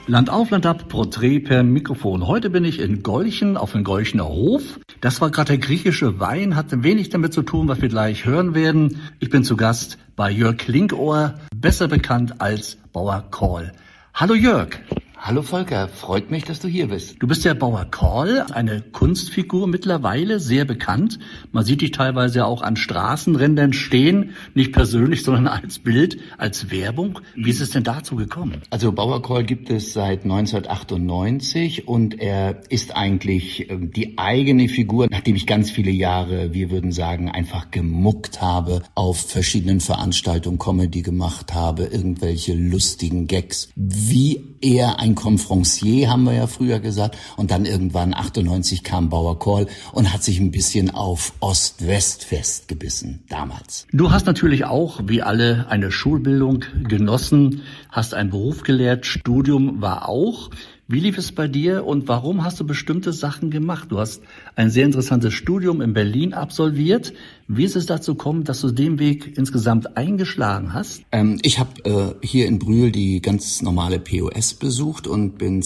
Land auf, Land ab, Porträt per Mikrofon. Heute bin ich in Golchen, auf dem Golchener Hof. Das war gerade der griechische Wein, hat wenig damit zu tun, was wir gleich hören werden. Ich bin zu Gast bei Jörg Klinkohr, besser bekannt als Bauer Kohl. Hallo Jörg. Hallo Volker, freut mich, dass du hier bist. Du bist der Bauer Kohl, eine Kunstfigur mittlerweile, sehr bekannt. Man sieht dich teilweise auch an Straßenrändern stehen, nicht persönlich, sondern als Bild, als Werbung. Wie ist es denn dazu gekommen? Also Bauer Kohl gibt es seit 1998 und er ist eigentlich die eigene Figur, nachdem ich ganz viele Jahre, wir würden sagen, einfach gemuckt habe, auf verschiedenen Veranstaltungen Comedy gemacht habe, irgendwelche lustigen Gags, wie er ein Confrancier, haben wir ja früher gesagt. Und dann irgendwann 98 kam Bauer Kohl und hat sich ein bisschen auf Ost-West festgebissen, damals. Du hast natürlich auch, wie alle, eine Schulbildung genossen, hast einen Beruf gelehrt, Studium war auch. Wie lief es bei dir und warum hast du bestimmte Sachen gemacht? Du hast ein sehr interessantes Studium in Berlin absolviert. Wie ist es dazu gekommen, dass du den Weg insgesamt eingeschlagen hast? Ich habe hier in Brühl die ganz normale POS besucht und bin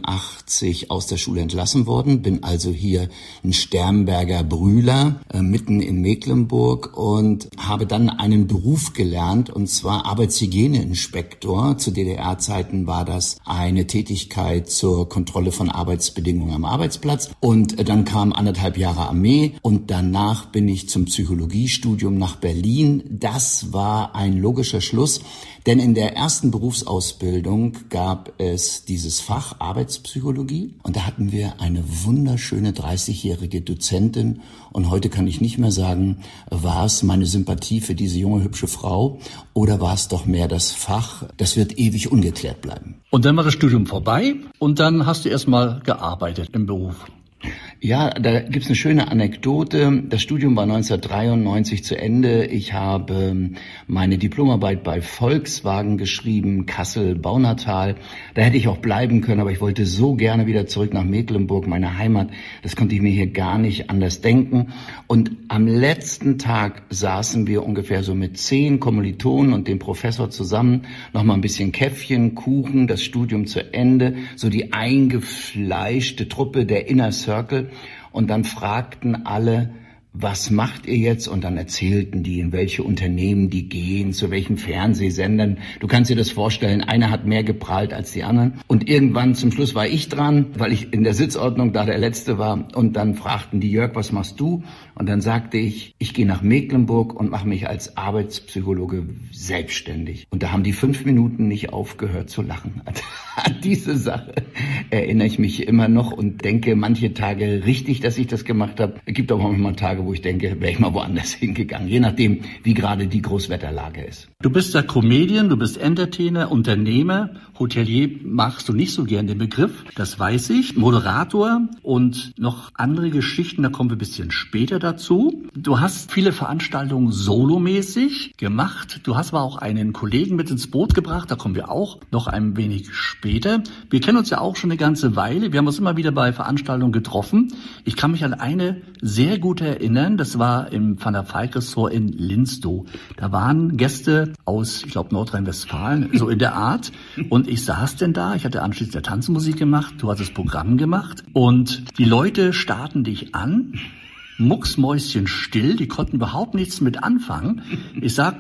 82 aus der Schule entlassen worden. Bin also hier ein Sternberger Brühler, mitten in Mecklenburg, und habe dann einen Beruf gelernt, und zwar Arbeitshygieneinspektor. Zu DDR-Zeiten war das eine Tätigkeit zur Kontrolle von Arbeitsbedingungen am Arbeitsplatz. Und dann kam 1,5 Jahre Armee und danach bin ich zum Psychologiestudium nach Berlin. Das war ein logischer Schluss, denn in der ersten Berufsausbildung gab es dieses Fach Arbeitspsychologie und da hatten wir eine wunderschöne 30-jährige Dozentin, und heute kann ich nicht mehr sagen, war es meine Sympathie für diese junge, hübsche Frau oder war es doch mehr das Fach? Das wird ewig ungeklärt bleiben. Und dann war das Studium vorbei und dann hast du erstmal gearbeitet im Beruf. Ja, da gibt's eine schöne Anekdote. Das Studium war 1993 zu Ende. Ich habe meine Diplomarbeit bei Volkswagen geschrieben, Kassel, Baunatal. Da hätte ich auch bleiben können, aber ich wollte so gerne wieder zurück nach Mecklenburg, meine Heimat. Das konnte ich mir hier gar nicht anders denken. Und am letzten Tag saßen wir ungefähr so mit 10 Kommilitonen und dem Professor zusammen, nochmal ein bisschen Käffchen, Kuchen, das Studium zu Ende, so die eingefleischte Truppe, der Inner Circle. Und dann fragten alle, was macht ihr jetzt? Und dann erzählten die, in welche Unternehmen die gehen, zu welchen Fernsehsendern. Du kannst dir das vorstellen, einer hat mehr geprahlt als die anderen. Und irgendwann zum Schluss war ich dran, weil ich in der Sitzordnung da der Letzte war. Und dann fragten die, Jörg, was machst du? Und dann sagte ich, ich gehe nach Mecklenburg und mache mich als Arbeitspsychologe selbstständig. Und da haben die 5 Minuten nicht aufgehört zu lachen. An diese Sache erinnere ich mich immer noch und denke manche Tage richtig, dass ich das gemacht habe. Es gibt auch manchmal Tage, wo ich denke, wäre ich mal woanders hingegangen, je nachdem, wie gerade die Großwetterlage ist. Du bist ja Comedian, du bist Entertainer, Unternehmer, Hotelier magst du nicht so gern den Begriff, das weiß ich, Moderator und noch andere Geschichten, da kommen wir ein bisschen später dazu. Du hast viele Veranstaltungen solomäßig gemacht, du hast aber auch einen Kollegen mit ins Boot gebracht, da kommen wir auch noch ein wenig später. Wir kennen uns ja auch schon eine ganze Weile, wir haben uns immer wieder bei Veranstaltungen getroffen. Ich kann mich an eine sehr gut erinnern, das war im Van der Valk-Ressort in Linstow. Da waren Gäste aus, ich glaube, Nordrhein-Westfalen, so in der Art. Und ich saß denn da, ich hatte anschließend der Tanzmusik gemacht, du hast das Programm gemacht. Und die Leute starrten dich an, mucksmäuschenstill, die konnten überhaupt nichts mit anfangen. Ich sag